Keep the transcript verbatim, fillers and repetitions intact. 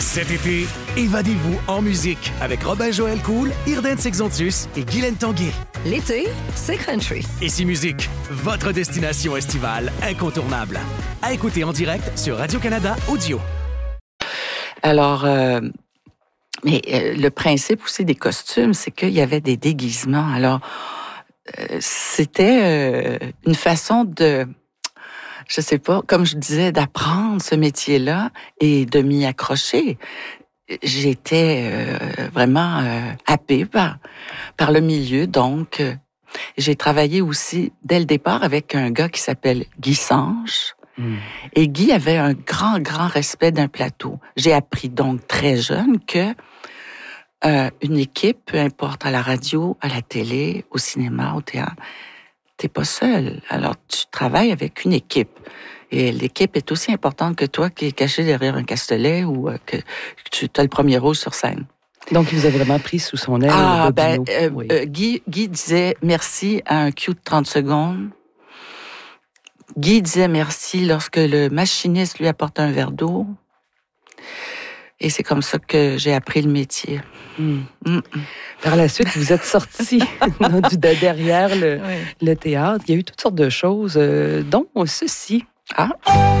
Cet été, évadez-vous en musique avec Robin-Joël Cool, Irden Sexontus et Guylaine Tanguay. L'été, c'est country. Ici Musique, votre destination estivale incontournable. À écouter en direct sur Radio-Canada Audio. Alors, euh, mais euh, le principe aussi des costumes, c'est qu'il y avait des déguisements. Alors, euh, c'était euh, une façon de... je sais pas, comme je disais, d'apprendre ce métier-là et de m'y accrocher. J'étais euh, vraiment euh, happée par, par le milieu, donc euh, j'ai travaillé aussi dès le départ avec un gars qui s'appelle Guy Sanche. Mm. Et Guy avait un grand, grand respect d'un plateau. J'ai appris donc très jeune que euh, une équipe, peu importe à la radio, à la télé, au cinéma, au théâtre, t'es pas seul. Alors, tu travailles avec une équipe. Et l'équipe est aussi importante que toi qui es caché derrière un castelet ou euh, que tu as le premier rôle sur scène. Donc, il vous a vraiment pris sous son aile. Ah, ben, euh, oui. euh, Guy, Guy disait merci à un cue de trente secondes. Guy disait merci lorsque le machiniste lui apporte un verre d'eau. Et c'est comme ça que j'ai appris le métier. Mmh. Mmh. Par la suite, vous êtes sorti de derrière le, oui. le théâtre. Il y a eu toutes sortes de choses, euh, dont ceci. Ah!